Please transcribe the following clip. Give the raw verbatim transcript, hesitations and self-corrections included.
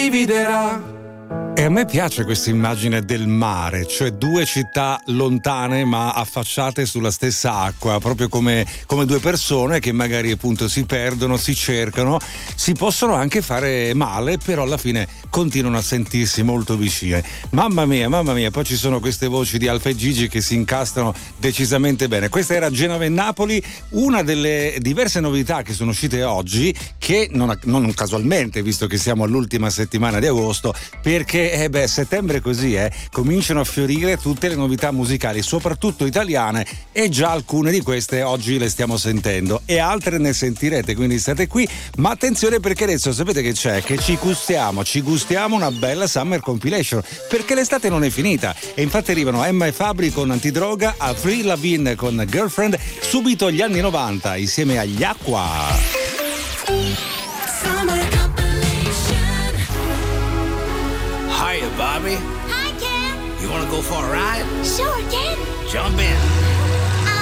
dividerà. E a me piace questa immagine del mare, cioè due città lontane ma affacciate sulla stessa acqua, proprio come, come due persone che magari appunto si perdono, si cercano, si possono anche fare male, però alla fine continuano a sentirsi molto vicine. Mamma mia, mamma mia, poi ci sono queste voci di Alfa e Gigi che si incastrano decisamente bene. Questa era Genova e Napoli, una delle diverse novità che sono uscite oggi, che non, non casualmente, visto che siamo all'ultima settimana di agosto, perché eh beh, settembre è così, eh, cominciano a fiorire tutte le novità musicali, soprattutto italiane, e già alcune di queste oggi le stiamo sentendo e altre ne sentirete, quindi state qui. Ma attenzione, perché adesso sapete che c'è? Che ci gustiamo, ci gustiamo una bella Summer Compilation, perché l'estate non è finita e infatti arrivano Emma e Fabri con Antidroga, Avril Lavigne con Girlfriend, subito gli anni novanta insieme agli Aqua. Hiya, Bobby. Hi, Ken. You wanna go for a ride? Sure, Ken.